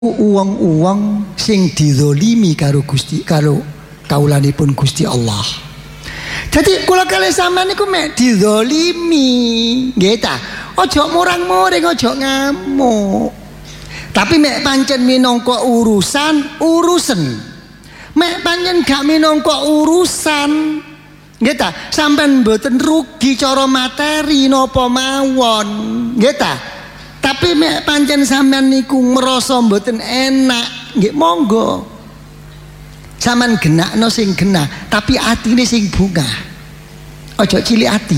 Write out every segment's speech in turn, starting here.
uang sing dizalimi karo Gusti, karo kaulanipun Gusti Allah. Jadi kula kalih sampean niku mek dizalimi, nggih ta. Aja murang-muring, aja ngamuk. Tapi mek pancen minangka urusen, mek pancen gak minangka urusan, nggih ta. Sampean mboten rugi cara materi napa mawon, nggih ta. Tapi mek pancen sampean niku ngrasa mboten enak, nggih monggo. Sampean genakno sing genah, tapi atine sing bungah. Aja cilik ati.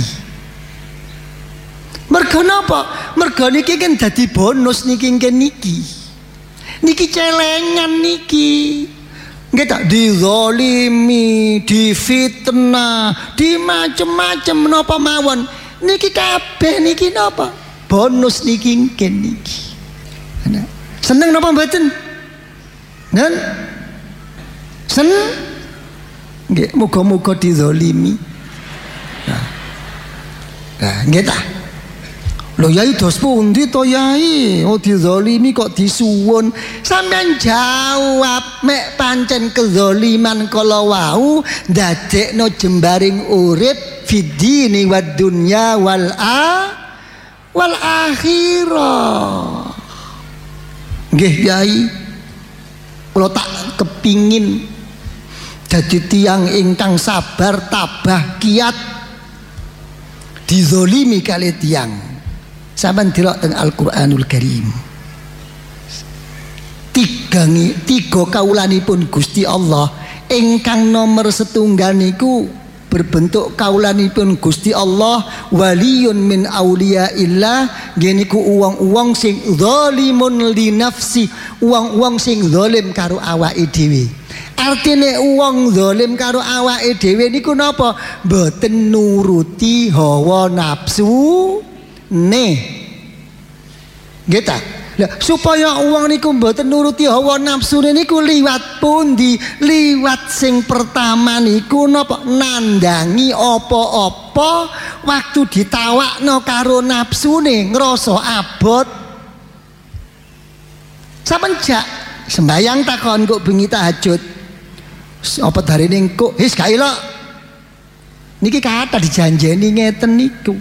Mergo napa? Mergo niki kan dadi bonus niki niki. Niki celengan niki. Nggih tak dizalimi, difitnah, di macem-macem napa mawon. Niki kabeh niki napa? Bonus niki niki. Seneng napa mboten? Nen? Seneng? Nggih, muga-muga dizalimi. Nah, nggih ta? Lho yai dos pundi to yai? Oh dizalimi kok disuwun. Sampeyan jawab, mek pancen kezaliman kala wau ndadekno jembaring urip fidini wad dunya wal akhirah. Nggih yai, kula tak kepingin dadi tiyang ingkang sabar tabah kiat dizalimi kali tiyang. Sampeyan delok teng Al-Qur'anul Karim. Tiga kaulanipun Gusti Allah ingkang nomor setunggal niku berbentuk kaulanipun Gusti Allah waliyun min auliyaillah, niku uwang-uwang sing zalimun li nafsi, uwang-uwang sing zalim karo awake dhewe. Artine uwang zalim karo awake dhewe niku napa? Mboten nuruti hawa nafsu nih. Nggih ta? Lah supaya uang niku mboten nuruti hawa nafsune niku liwat pundi? Liwat sing pertama niku napa? Nandangi apa-apa waktu ditawakno karo nafsune ngrasa abot. Sapenjak sembayang takon kok bengi tahajud. Apa darene kok wis gak elok. Niki kata dijanjeni ngeten niku.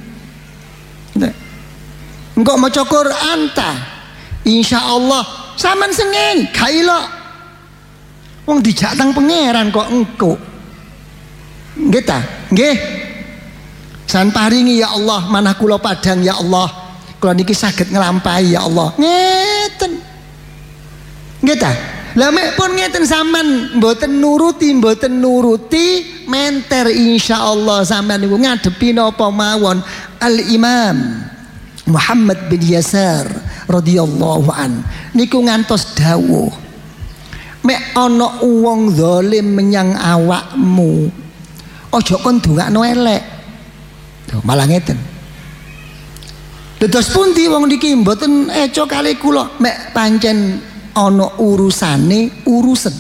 Engkau maca Quran ta, insyaallah sampean sengen gak elok. Wong dijak teng pangeran kok engko. Nggih ta? Nggih. San paringi ya Allah, manah kula padhang ya Allah. Kula niki saged nglampahi ya Allah. Ngeten. Nggih ta? Lah mek pun ngeten sampean mboten nuruti menter insyaallah sampean niku ngadepi napa mawon. Al-Imam Muhammad bin Yasar radhiyallahu an niku ngantos dawuh, mek ana wong zalim menyang awakmu aja kon ndongakno elek. Malah ngeten. Dados pundi wong niki mboten eco kali kula, mek pancen ana urusane urusen.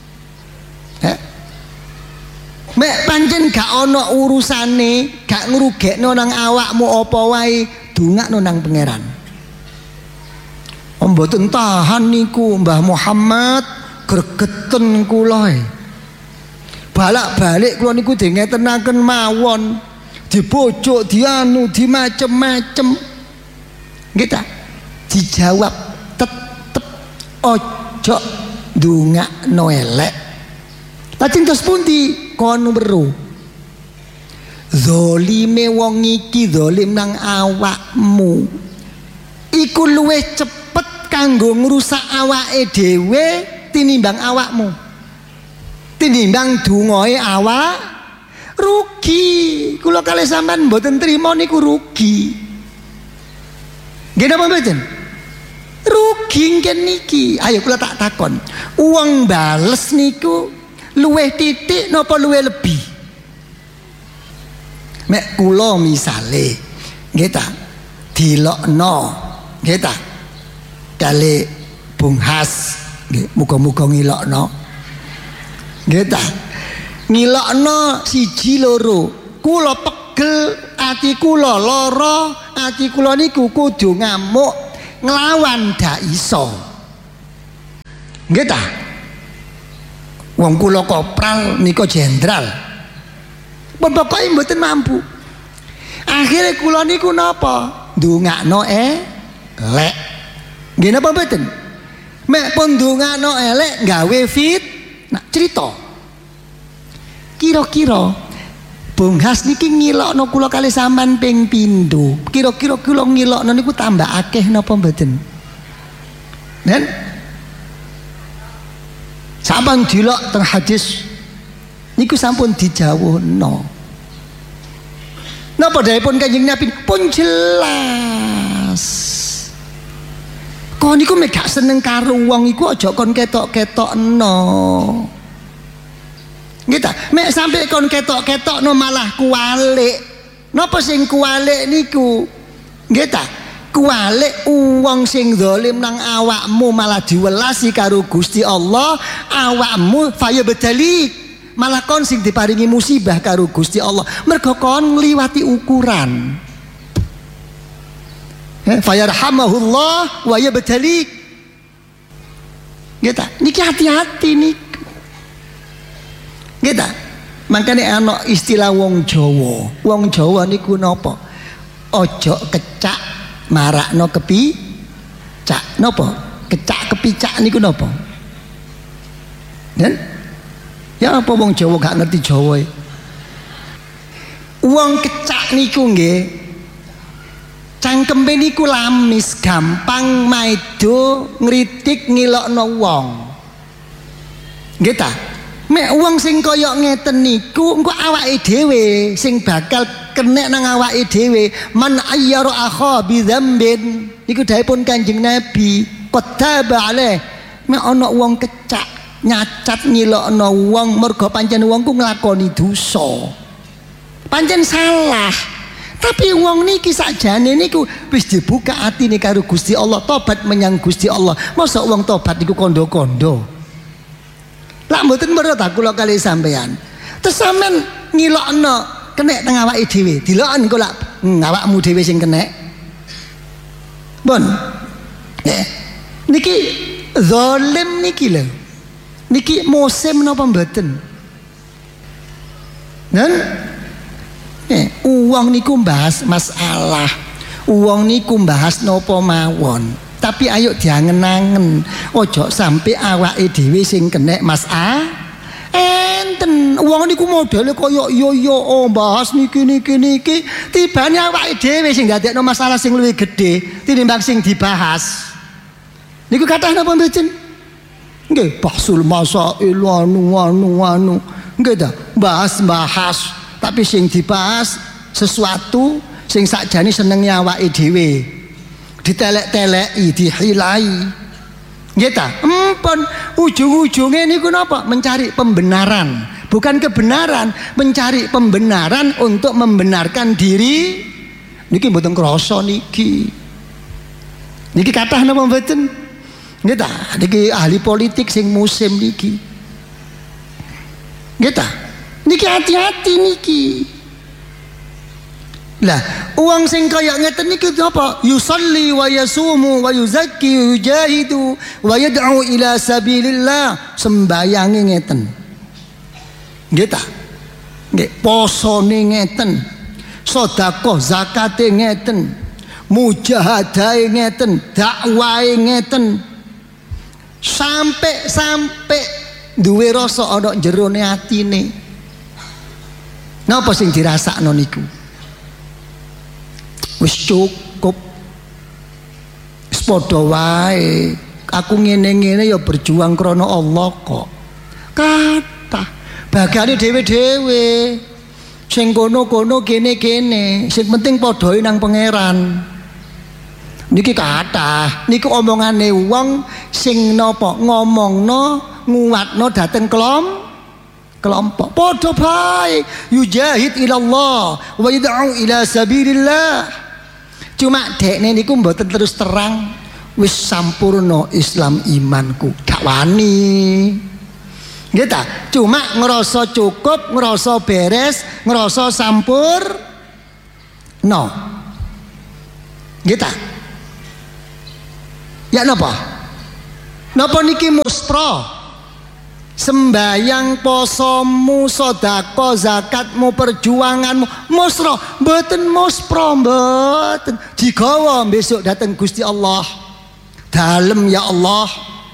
Mek pancen gak ana urusane, gak ngrugekno nang awakmu apa wae, dongakno nang pangeran. Mboten tahan niku Mbah Muhammad gregeten kula. Balak-balik kula niku dingetenaken mawon, dibojok, dianu, di macem-macem. Nggih ta? Dijawab tetep ojo ndongakno elek. Lajeng terus pundi kon weruh. Zalime wong iki zalim nang awakmu. Iku luwih cepet kanggo ngrusak awake dhewe tinimbang awakmu. Tinimbang dongae awak rugi. Kula kalih sampean mboten trima niku rugi. Nggih napa mboten? Rugi ngken niki. Ayo kula tak takon. Uang bales niku luwih titik napa luwih lebih? Mek kula misale nggih ta dilokno nggih ta kali Bung Has nggih muga-muga ngilokno nggih ta ngilokno siji loro kula pegel ati kula lara ati kula niku kudu ngamuk nglawan dak iso. Nggih ta? Wong kula kopral nika jenderal. Pun pokoke mboten mampu. Akhire kula niku napa? Ndongakno elek. Nggih napa mboten? Mek pun ndongakno elek gawe nak cerita. Kira-kira Bung Has niki ngilokno kula kali sampean ping pindho. Kira-kira kula ngilokno niku tambah akeh napa mboten? Dan sampun dilok teng hadis niku sampun dijawuhno. Napa dawuhipun Kanjeng Nabi pun jelas. Kok niku mek gak seneng karo wong iku aja kon ketok-ketokno. Nggih ta? Mek sampe kon ketok-ketokno malah kualik. Napa sing kualik niku? Nggih ta? Kualik wong sing zalim nang awakmu malah diwelasi karo Gusti Allah, awakmu faya bedalik. Malah kon sing diparingi musibah karo Gusti Allah. Mergo kon ngliwati ukuran. Fayarhamahullah wa yabtalik. Nggih ta? Niki hati-hati niku. Nggih ta? Makane ana istilah wong Jawa. Wong Jawa niku napa? Ojo kecak marakno kepicak. Napa? Kecak kepicak niku napa? Dan ya apa wong Jawa gak ngerti Jawa. Wong kecak niku nggih cangkeme niku lamis, gampang maido ngritik ngilokno wong. Nggih ta? Mek wong sing kaya ngeten niku engko awake dhewe sing bakal kenek nang awake dhewe. Man ayyara akha bi dzambin. Niku dawuhipun Kanjeng Nabi, qataba alaih. Mek ana wong kecak nyacat ngilokno wong mergo pancen wong ku nglakoni dosa. Pancen salah. Tapi wong niki sakjane niku wis dibuka atine karo Gusti Allah, tobat menyang Gusti Allah. Mosok wong tobat niku kondo-kondo. Lak mboten merot kula kali sampean. Terus sampean ngilokno kenek teng awake dhewe. Diloken kok lak awakmu dhewe sing kenek. Bon. Niki zalim niki lho. Niki musim napa mboten? Nen uang niku bahas masalah, uang niku bahas nopo mawon. Tapi ayo diangen-angen, ojo sampai awake dhewe sing kenek enten uang niku modele koyo yo bahas niki tibane awake dhewe sing dadekno masalah sing luwih gedhe tinimbang sing dibahas. Niku kathah napa mboten? Nggih, bahsul masail anu. Nggih ta, bahas tapi sing dibahas sesuatu sing sakjane senenge awake dhewe. Ditelek-teleki, dihilai. Nggih ta? Empun ujung-ujunge niku napa? Mencari pembenaran, bukan kebenaran, mencari pembenaran untuk membenarkan diri. Niki mboten krasa niki. Niki kathah napa mboten? Nggih ta? Niki ahli politik sing musim niki. Nggih ta? Niki hati-hati niki. Lah, uang sing kaya ngeten niki apa? Yusalli wa yasumu wa yuzakki wa yujahidu wa yad'u ila sabilillah. Sembayange ngeten. Nggih ta? Nggih, posone ngeten. Sedekah zakate ngeten. Mujahadahe ngeten, dakwahe ngeten. Sampai duwe rasa ana jerone atine. Napa sing dirasakno niku? Wis cukup. Wis padha wae. Aku ngene-ngene ya berjuang krana Allah kok. Kathah bagane dhewe-dhewe. Sing kono-kono kene-kene, sing penting padha nang pangeran. Niki kathah. Niku omongane wong sing napa ngomongno nguwatno dhateng kelompok padha bae yujahid ilallah wa yad'u ila sabilillah. Cuma dekne niku mboten terus terang wis sampurna Islam imanku, gak wani. Nggih ta? Cuma ngerasa cukup, ngerasa beres, ngerasa sampur. No. Nggih ta? Ya napa? Napa niki muspro? Sembayang, posomu, sedekah, zakatmu, perjuanganmu musro, mboten muspro, mboten. Digawa besok dateng Gusti Allah. Dalem ya Allah.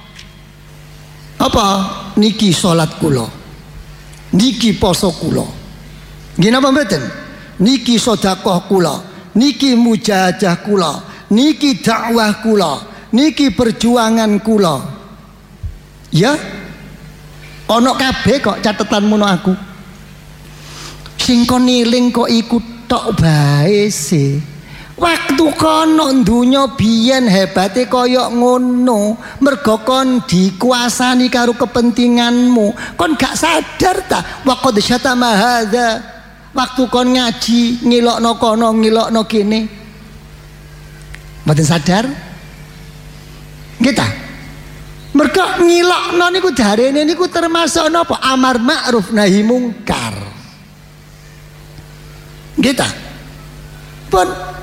Apa? Niki salat kula. Niki poso kula. Nggih napa mboten? Niki sedekah kula. Niki mujahadah kula. Niki dakwah kula. Niki perjuangan kula. Ya? Ono kabeh kok catetan mono aku. Sing kon eling kok iku tok bae sih. Waktu kono donya biyen hebate kaya ngono, mergo kon dikuasani karo kepentinganmu. Kon gak sadar ta waqad syatama hadza. Waktu kon ngaji ngilokno kono ngilokno kene. Mboten sadar? Nggih ta? Mergo ngilokno niku darene niku termasuk napa? Amar ma'ruf nahi mungkar. Nggih ta? Pun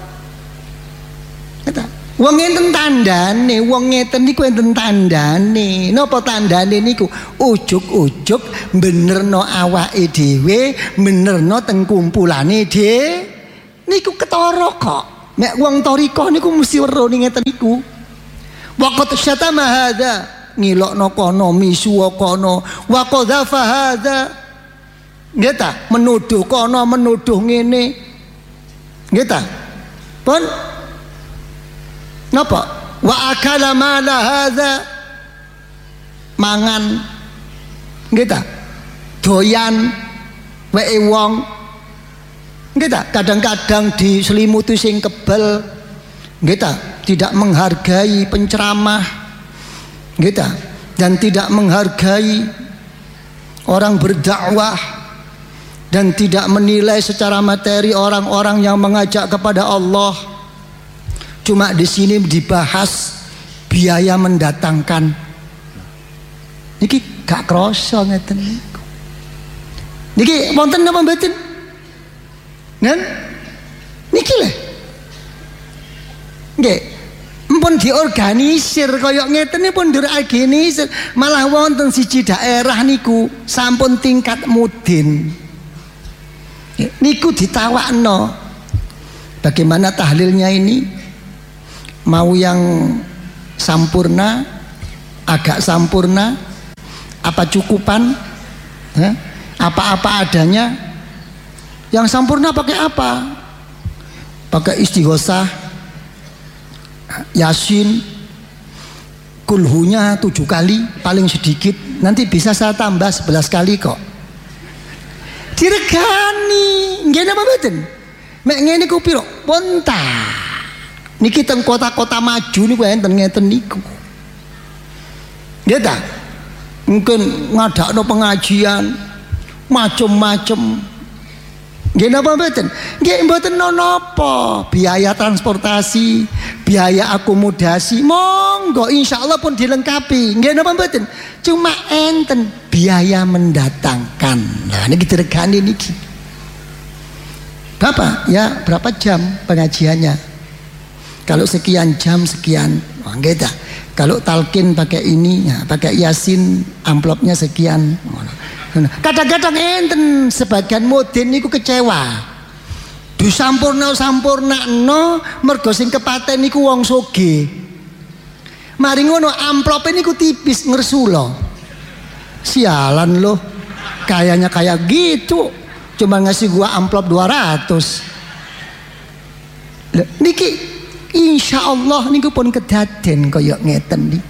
eta wong enten tandane, wong ngeten niku enten tandane. Napa tandane niku? Ujug-ujug benerno awake dhewe, benerno teng kumpulane niku ketara kok. Nek wong thariqah niku mesti weruh ngeten niku. Waqat syatama hadza, ngilokno kono misuwa kono, wa qadhafa hadza. Nggih ta? Menuduh kono, menuduh ngene. Nggih ta? Pun napa? Wa akala mala hadza, mangan. Nggih ta? Doyan weke wong. Nggih ta? Kadang-kadang diselimuti sing kebel. Nggih ta? Tidak menghargai penceramah, gitu, dan tidak menghargai orang berdakwah, dan tidak menilai secara materi orang-orang yang mengajak kepada Allah. Cuma di sini dibahas biaya mendatangkan. Niki gak kroso ngeten niku. Niki wonten napa mboten? Nen? Niki lho. Nggih. Pun diorganisir kaya ngeten pun diorganisir. Malah wonten siji daerah niku sampun tingkat mudin. Niku ditawakno. Bagaimana tahlilnya ini? Mau yang sampurna, agak sampurna, apa cukupan? Apa-apa adanya? Yang sampurna pakai apa? Pakai istighosah, Yasin, kulhunya 7 kali paling sedikit. Nanti bisa saya tambah 11 kali kok. Diregani, nggih napa mboten? Mek ngene ku piro? Ponta. Niki teng kota-kota maju niku enten ngeten niku. Nggih ta? Mungkin ngadakno pengajian macem-macem. Nggih napa mboten? Nggih mboten napa, biaya transportasi, biaya akomodasi, monggo insyaallah pun dilengkapi. Nggih napa mboten? Cuma enten biaya mendatangkan. Nah niki diregani niki. Bapak, ya berapa jam pengajiannya? Kalau sekian jam sekian. Oh, nggih ta. Kalau talqin pakai ini, ya, pakai Yasin amplopnya sekian. Kadang-kadang enten sebagian mudin niku kecewa. Disampurna-sampurnakno mergo sing kepaten niku wong sugih. Mari ngono amplope niku tipis ngersula. Sialan loh. Kayaknya kayak gitu. Cuma ngasih gua amplop 200. Niki insyaallah niku pun kedaden kaya ngeten niku.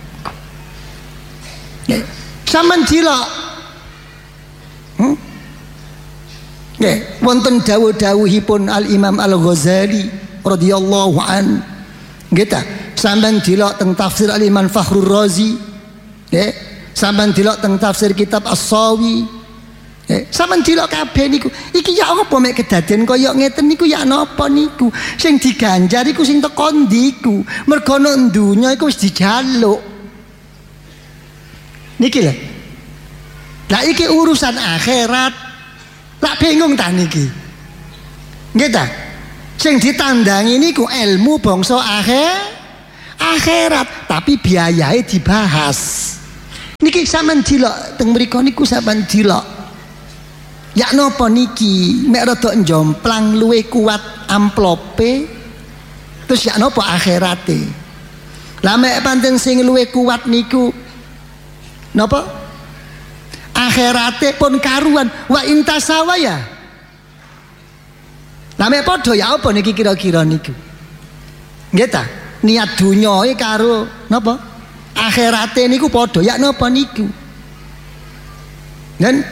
Sampeyan dilok nggih wonten dawuh-dawuhipun Al Imam Al Ghazali radhiyallahu an. Nggih ta? Sampeyan delok teng tafsir Al Imam Fakhrur Razi. Nggih, sampeyan delok teng tafsir kitab As-Sawi. Nggih, sampeyan delok kabeh niku. Iki ya apa mek kedaden kaya ngeten niku ya napa niku? Sing diganjar iku sing teko ndiku. Mergo nang donya iku wis dijaluk. Niki lho. Lah iki urusan akhirat. Lah bingung ta niki. Nggih ta? Sing ditandangi niku ilmu bangsa akhirat, tapi biayanya dibahas. Niki sampean dilok teng mriku niku sampean dilok. Ya napa niki mek rada njomplang luwih kuat amplope. Terus ya napa akhirate? Lah mek pancen sing luwih kuat niku napa? Akhirate pun karuan wa intasawa ya. Lah mek padha ya apa niki kira-kira niku? Nggih ta? Niat dunyae karo napa? Akhirate niku padha ya napa niku? Dan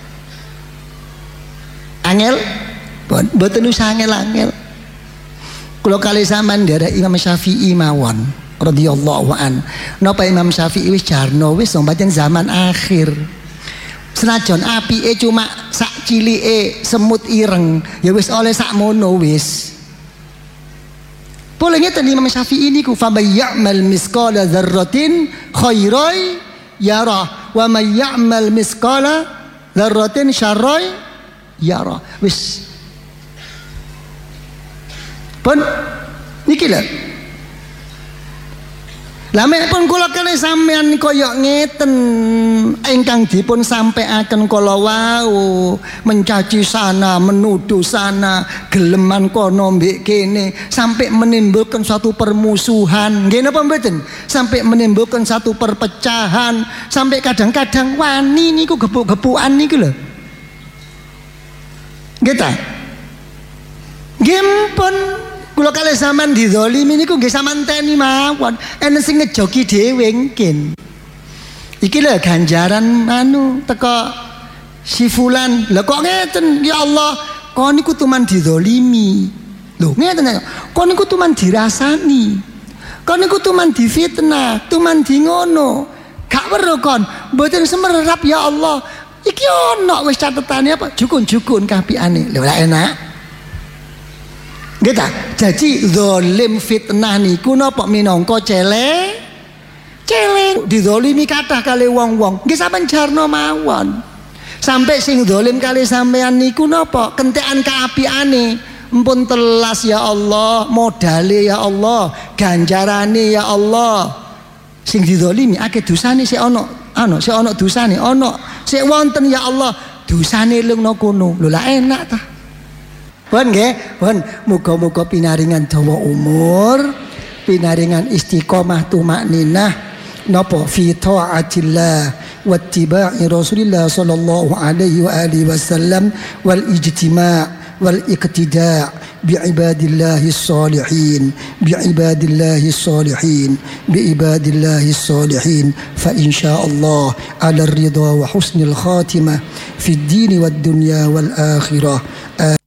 angel mboten usah angel-angel. Kula kali sampean nderek Imam Syafi'i mawon radhiyallahu an. Napa Imam Syafi'i wis jarno wis pancen zaman akhir. Senajan apike cuma sak cilike semut ireng, ya wis oleh sak mono wis. Boleh ngeten Imam Syafi'i niku fa may ya'mal misqala dzarratin khairan yara wa may ya'mal misqala dzarratin syarran yara. Wis. Pun niki lho. Lah mek pun kula kene sampean kaya ngeten ingkang dipun sampaiaken kala wau, mencaci sana, menuduh sana, geleman kono mbek kene, sampai menimbulkan suatu permusuhan. Nggih napa mboten? Sampai menimbulkan satu perpecahan, sampai kadang-kadang wani niku gebuk-gebukan niku lho. Nggih ta? Nggih pun kula kalih sampean dizalimi niku nggih sampean teni mawon, enen sing ngejogi dhewe mungkin. Iki lho ganjaran teko si fulan. Lah kok ngeten ya Allah, kok niku tuman dizalimi. Lho ngeten kok niku tuman dirasani. Kok niku tuman difitnah, tuman di ngono. Gak weruh kon, mboten semerap ya Allah. Iki ono wis catetane apa? Jukun-jukun kapiane. Lho lah enak. Nggih ta? Jadi zalim fitnah niku napa minangka celeng dizalimi kathah kali wong-wong. Nggih sampean jarno mawon. Sampai sing zalim kali sampean niku napa kentekan kaapiane. Empun telas ya Allah, modale ya Allah, ganjarane ya Allah. Sing dizalimi akeh dosane sik ana dosane, sik wonten ya Allah, dosane lungno kono. Lho lah enak ta. Pun nggih, pun muga-muga pinaringan dawa umur, pinaringan istiqomah tumakninah napa fi taatillah wa ittiba'i Rasulillah sallallahu alaihi wa alihi wasallam wal ijtima' wal iqtida' bi ibadillahis salihin fa insyaallah ala ridha wa husnil khatimah fid din wad dunya wal akhirah.